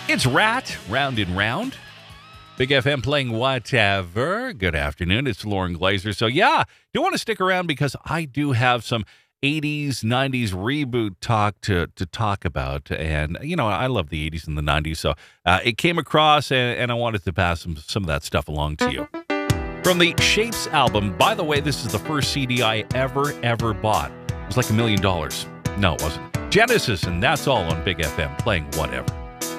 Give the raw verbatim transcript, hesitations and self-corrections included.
It's Rat, Round and Round. Big F M playing whatever. Good afternoon. It's Lauren Glazer. So, yeah, do want to stick around because I do have some eighties, nineties reboot talk to, to talk about. And, you know, I love the eighties and the nineties. So uh, it came across, and, and I wanted to pass some, some of that stuff along to you. From the Shapes album, by the way, this is the first C D I ever, ever bought. It was like a million dollars. No, it wasn't. Genesis, and that's all on Big F M playing whatever.